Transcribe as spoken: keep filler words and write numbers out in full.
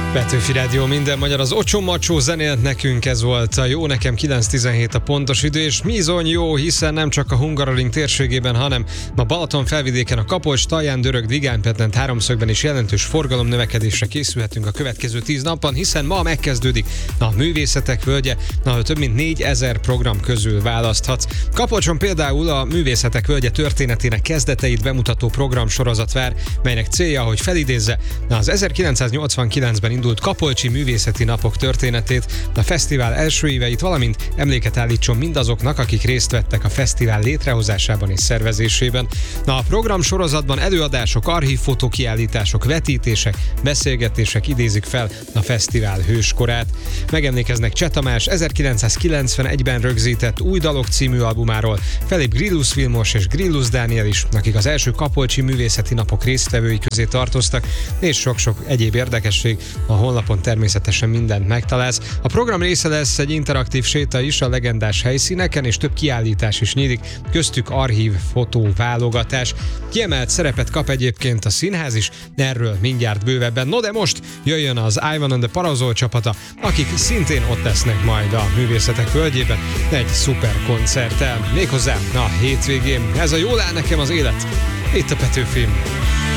Petőfi Rádió, minden magyar, az Ocsó Macsó zenélt nekünk, ez volt a jó, nekem kilenc tizenhét a pontos idő, és bizony jó, hiszen nem csak a Hungaroring térségében, hanem ma Balaton felvidéken, a Kapocs, Taján, Dörög, Digán, Petlen háromszögben is jelentős forgalomnövekedésre készülhetünk a következő tíz napban, hiszen ma megkezdődik a Művészetek Völgye, ahol több mint négyezer program közül választhatsz. Kapocson például a Művészetek Völgye történetének kezdeteit bemutató programsorozat vár, melynek célja, hogy felidézze az ezerkilencszáznyolcvankilencben indult Kapolcsi Művészeti Napok történetét, a fesztivál első éveit, valamint emléket állítson mindazoknak, akik részt vettek a fesztivál létrehozásában és szervezésében. Na, a program sorozatban előadások, archívfotó kiállítások, vetítések, beszélgetések idézik fel a fesztivál hőskorát. Megemlékeznek Cseh Tamás ezerkilencszázkilencvenegyben rögzített Új Dalok című albumáról, Felép Grillus Vilmos és Grillus Dániel is, akik az első Kapolcsi Művészeti Napok résztvevői közé tartoztak, és sok-sok egyéb érdekesség. A honlapon természetesen mindent megtalálsz. A program része lesz egy interaktív séta is a legendás helyszíneken, és több kiállítás is nyílik, köztük archív fotó válogatás. Kiemelt szerepet kap egyébként a színház is, erről mindjárt bővebben. No de most jöjjön az Ivan and the Parazol csapata, akik szintén ott lesznek majd a Művészetek Völgyében egy szuper koncerttel. Méghozzá a hétvégén. Ez a jól áll nekem az élet. Itt a Petőfi.